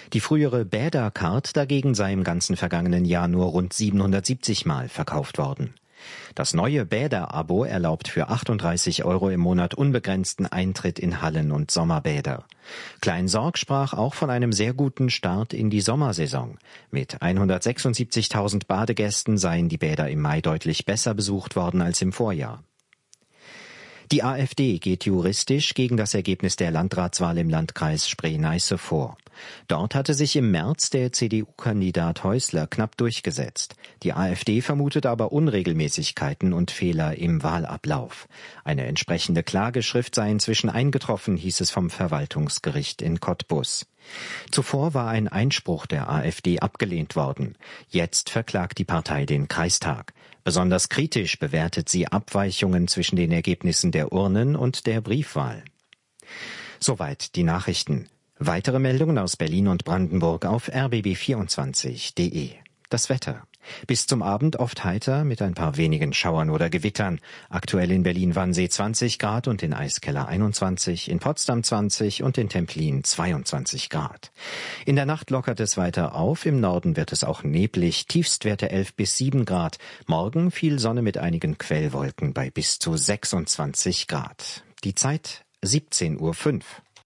Die frühere Bäder-Card dagegen sei im ganzen vergangenen Jahr nur rund 770 Mal verkauft worden. Das neue Bäder-Abo erlaubt für 38 € im Monat unbegrenzten Eintritt in Hallen und Sommerbäder. Klein-Sorg sprach auch von einem sehr guten Start in die Sommersaison. Mit 176.000 Badegästen seien die Bäder im Mai deutlich besser besucht worden als im Vorjahr. Die AfD geht juristisch gegen das Ergebnis der Landratswahl im Landkreis Spree-Neiße vor. Dort hatte sich im März der CDU-Kandidat Häusler knapp durchgesetzt. Die AfD vermutet aber Unregelmäßigkeiten und Fehler im Wahlablauf. Eine entsprechende Klageschrift sei inzwischen eingetroffen, hieß es vom Verwaltungsgericht in Cottbus. Zuvor war ein Einspruch der AfD abgelehnt worden. Jetzt verklagt die Partei den Kreistag. Besonders kritisch bewertet sie Abweichungen zwischen den Ergebnissen der Urnen und der Briefwahl. Soweit die Nachrichten. Weitere Meldungen aus Berlin und Brandenburg auf rbb24.de. Das Wetter. Bis zum Abend oft heiter mit ein paar wenigen Schauern oder Gewittern. Aktuell in Berlin-Wannsee 20 Grad und in Eiskeller 21, in Potsdam 20 und in Templin 22 Grad. In der Nacht lockert es weiter auf, im Norden wird es auch neblig, Tiefstwerte 11 bis 7 Grad. Morgen viel Sonne mit einigen Quellwolken bei bis zu 26 Grad. Die Zeit 17:05 Uhr.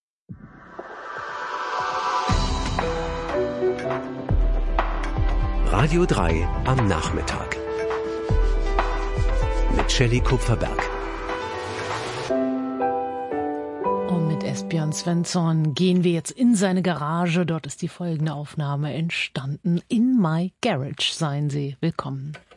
Radio 3 am Nachmittag mit Shelley Kupferberg. Und mit Esbjörn Svensson gehen wir jetzt in seine Garage. Dort ist die folgende Aufnahme entstanden. In My Garage seien Sie willkommen.